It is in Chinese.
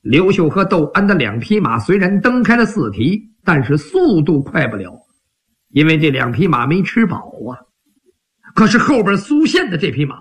刘秀和窦安的2匹马虽然蹬开了4蹄，但是速度快不了，因为这2匹马没吃饱啊。可是后边苏宪的这匹马